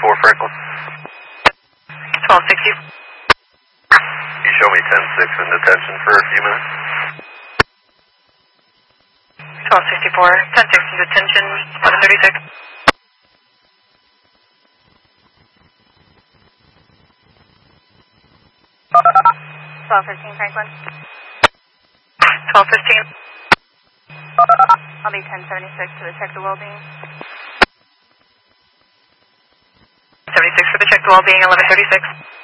Franklin. 1260. You show me 10-6 in detention for a few minutes. 1264. 10-6 in detention. 1136. 1215 Franklin. 1215. I'll be 1076 to the check the well-being. 76 for the check the well-being, 1136.